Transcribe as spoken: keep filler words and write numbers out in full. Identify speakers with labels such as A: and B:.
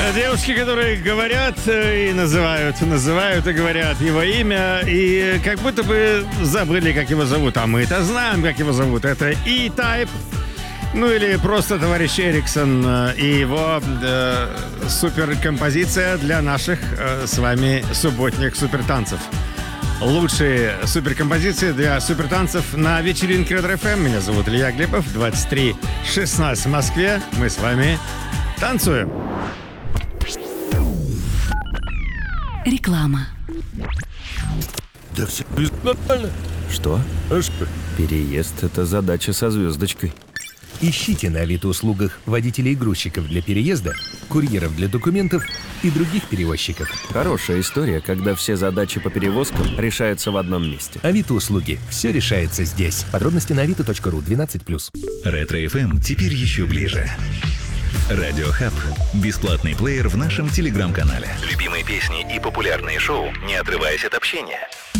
A: Девушки, которые говорят и называют, называют и говорят его имя, и как будто бы забыли, как его зовут. А мы-то знаем, как его зовут. Это E-Type, ну или просто товарищ Эриксон и его э, суперкомпозиция для наших э, с вами субботних супертанцев. Лучшие суперкомпозиции для супертанцев на вечеринке Ретро эф эм. Меня зовут Илья Глебов, двадцать три шестнадцать в Москве. Мы с вами танцуем.
B: Реклама.
C: Да все нормально.
D: Что?
C: А что?
D: Переезд — это задача со звездочкой.
C: Ищите на Авито-услугах водителей и грузчиков для переезда, курьеров для документов и других перевозчиков.
D: Хорошая история, когда все задачи по перевозкам решаются в одном месте.
C: Авито-услуги. Все решается здесь. Подробности на авито точка ру, двенадцать плюс.
E: Ретро эф эм теперь еще ближе. Радио Хаб. Бесплатный плеер в нашем телеграм-канале. Любимые песни и популярные шоу, не отрываясь от общения.